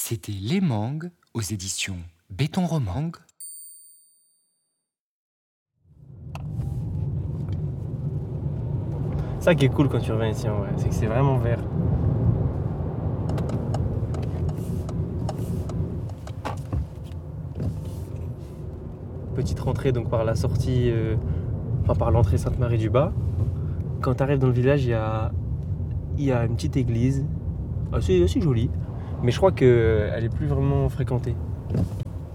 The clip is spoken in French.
C'était Les Mangues aux éditions Béton Romangue. Ça qui est cool quand tu reviens ici en vrai, c'est que c'est vraiment vert. Petite rentrée donc par la sortie, par l'entrée Sainte-Marie-du-Bas. Quand tu arrives dans le village, il y a une petite église, assez jolie, mais je crois qu'elle est plus vraiment fréquentée.